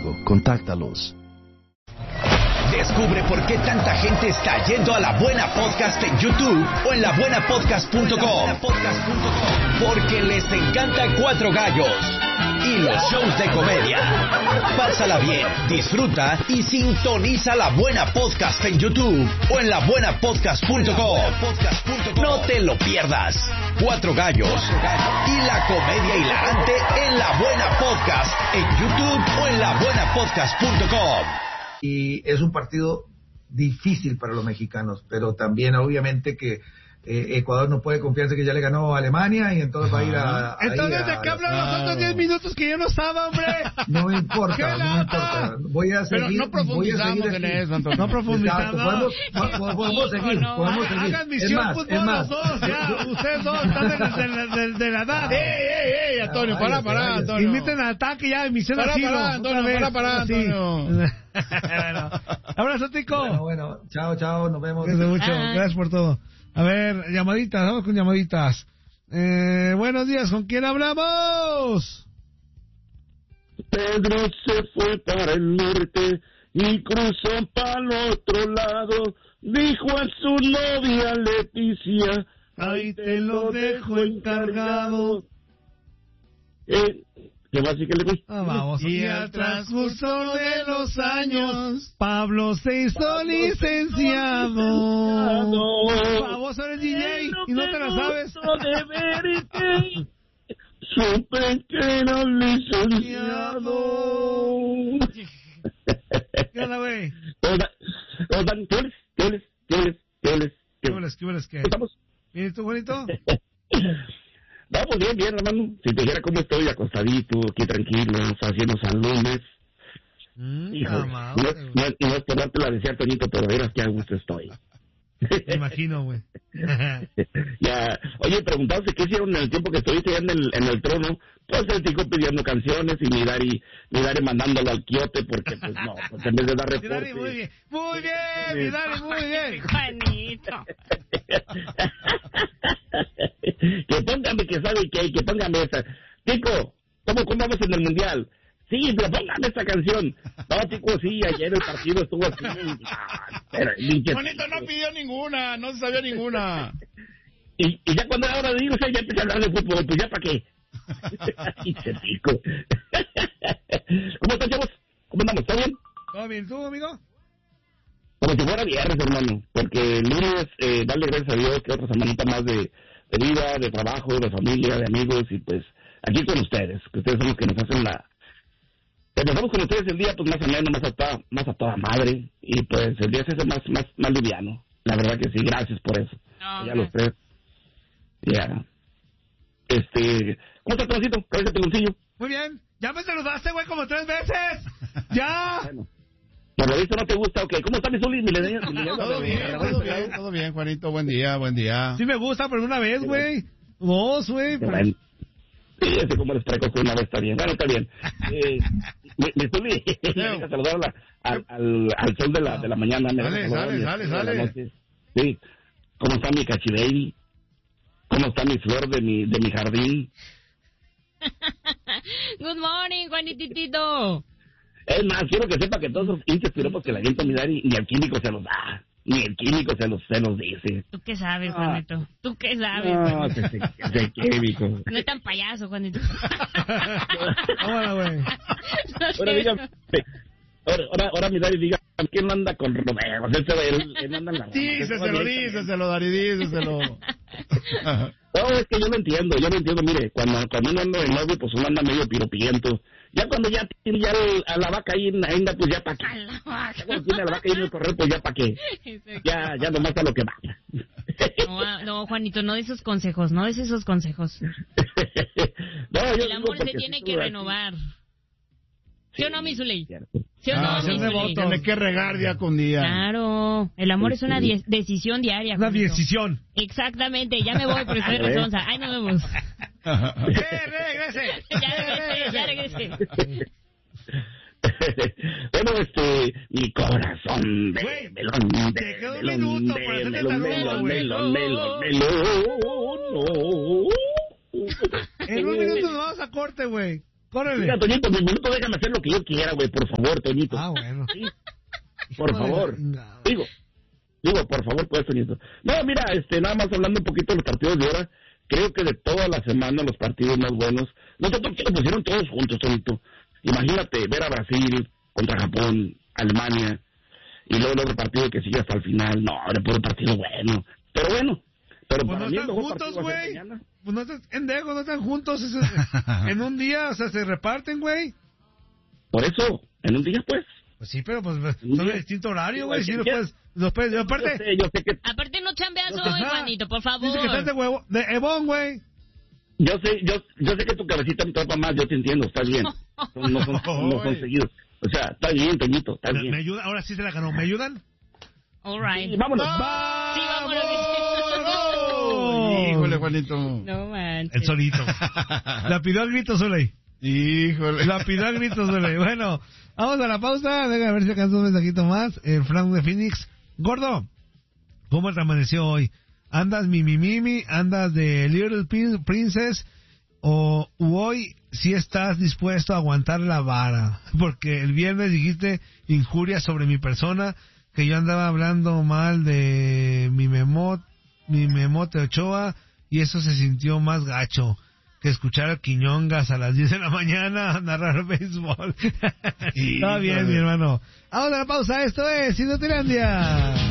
contigo. Contáctalos. Descubre por qué tanta gente está yendo a La Buena Podcast en YouTube o en labuenapodcast.com. Porque les encanta Cuatro Gallos y los shows de comedia. Pásala bien, disfruta y sintoniza La Buena Podcast en YouTube o en labuenapodcast.com. No te lo pierdas. Cuatro Gallos y la comedia hilarante en La Buena Podcast en YouTube o en labuenapodcast.com. Y es un partido difícil para los mexicanos, pero también obviamente que Ecuador no puede confiarse que ya le ganó a Alemania y entonces va a ir a... Entonces, ¿de qué hablan los otros 10 minutos que yo no estaba, hombre? No me importa, no me importa. Voy a seguir... Pero no profundizamos en eso, Antonio. No profundizamos. Podemos seguir. Hagan misión fútbol los dos, ya. Ustedes dos están de la edad. ¡Ey, Antonio! Para, Antonio. Inviten al ataque ya, misión asilo. Para, Antonio. Abrazo, Tico. Bueno, chao, nos vemos. Gracias por todo. A ver, llamaditas, vamos con llamaditas. Buenos días, ¿con quién hablamos? Pedro se fue para el norte y cruzó para el otro lado. Dijo a su novia Leticia, ahí te lo dejo encargado. ¿Qué más sí que le doy? Vamos. Y al transcurso de los años, Pablo se hizo licenciado. Vos eres DJ y no te la sabes. De verte, supe que era licenciado. ¿Qué onda, güey? ¿Qué? ¿Estamos? ¿Y tú, Juanito? Vamos bien, hermano. Si te dijera cómo estoy, acostadito, aquí tranquilo, haciendo San Lunes. No es por darte la desear, Toñito, pero verás que a gusto estoy. Me imagino, güey. Ya, oye, preguntaste qué hicieron en el tiempo que estuviste ya en el trono. Pues el Tico pidiendo canciones y mi Dari mandándolo al quiote porque, pues no, pues en vez de dar reporte. Muy bien, mi Dari, muy bien. Juanito. Que póngame que sabe que póngame esa. Tico, ¿cómo vamos en el mundial? Sí, pero póngame esta canción. No, Tico, sí, ayer el partido estuvo así. Juanito no pidió ninguna, no se sabía ninguna. Y ya cuando era hora de irse, ya empecé a hablar de fútbol, pues ya para qué. Dice Tico. ¿Cómo están, chavos? ¿Cómo andamos? ¿Todo bien? ¿Todo bien? ¿Tú, amigo? Como si fuera viernes, hermano, porque el lunes, darle gracias a Dios que otra semanita más de vida, de trabajo, de familia, de amigos, y pues aquí con ustedes, que ustedes son los que nos hacen empezamos con ustedes el día, pues más o menos, más a toda madre, y pues el día se hace más liviano, la verdad que sí, gracias por eso. Ya los tres. Ya. ¿Cómo está el peloncito? ¿Qué es el peloncillo? Muy bien. Ya me saludaste, güey, como 3 veces. ¡Ya! Bueno. Por lo visto no te gusta, ok. ¿Cómo está mi Zuli? Todo bien, Juanito. Buen día. Sí me gusta, pero una vez, güey. 2, güey. Bueno. Sí, así como les traigo que una vez está bien. Bueno, está bien. Mi Zuli, deja saludar al sol de la mañana. Sale. Sí. ¿Cómo está mi cachibaby? ¿Cómo está mi flor de mi jardín? Good morning, Juanititito. Es más, quiero que sepa que todos esos hinches piropos que la gente me da ni el químico se los da. Ni el químico se los dice. ¿Tú qué sabes, Juanito? ¿Tú qué sabes, Juanito? No, químico. No es tan payaso, Juanito. Hola, güey. Ahora dígame. Ahora mi Dari diga, ¿quién no anda con Romeo? Él anda en la Díceselo, Dari, díceselo. No, es que yo no entiendo, mire, cuando uno anda de novio, pues uno anda medio piropiento. Ya cuando ya tiene a la vaca ahí, anda, pues ya para qué. Ya cuando tiene a la vaca ahí en el correo, pues ya para qué. Ya nomás a lo que va. No, Juanito, no de esos consejos. No, el amor se tiene que renovar. ¿Sí o no, mi Zuley? ¿Sí o no, mi Zuley? Tiene que regar día con día. Claro, el amor es una decisión diaria. Una decisión. Exactamente, ya me voy, pero estoy responsa. Ay, nos vemos. Regrese. Ya regrese. Bueno, mi corazón de melón, te quedó un minuto para hacerte saludo, güey. melón. En un minuto nos vamos a corte, güey. Córrele. Mira, Toñito, mi minuto, déjame hacer lo que yo quiera, güey, por favor, Toñito. Bueno. Sí. Por favor. Digo, por favor, pues, Toñito. No, mira, nada más hablando un poquito de los partidos de ahora, creo que de toda la semana los partidos más buenos, nosotros que lo pusieron todos juntos, Toñito. Imagínate ver a Brasil contra Japón, Alemania, y luego el otro partido que sigue hasta el final. No, era puro partido bueno. Pero bueno. Pero pues para no mí están juntos, güey. Pues no están juntos en un día, o sea, se reparten, güey. Por eso, en un día, pues. Pues sí, pero pues son de distinto horario, güey. Sí, aparte... Yo sé que... Aparte no chambeas hoy, Juanito, por favor. Dice que estás de Ebon, güey. Yo sé que tu cabecita me topa más, yo te entiendo, está bien. No son seguidos. O sea, está bien, Toñito, está bien. ¿Me ayuda? Ahora sí se la ganó. ¿Me ayudan? All right. Sí, vámonos. Sí, vámonos. Híjole, Juanito. No manches. El solito. La pidió al grito, Zuley. Híjole. La pidió al grito, Zuley. Bueno, vamos a la pausa. Venga, a ver si alcanza un mensajito más. El Frank de Phoenix. Gordo, ¿cómo te amaneció hoy? ¿Andas mimimimi? ¿Andas de Little Princess? ¿O hoy sí estás dispuesto a aguantar la vara? Porque el viernes dijiste injurias sobre mi persona, que yo andaba hablando mal de mi Memote Ochoa, y eso se sintió más gacho que escuchar a Quiñongas a las 10 de la mañana a narrar béisbol. Está bien, mi hermano. Vamos a la pausa. Esto es Sindotilandia.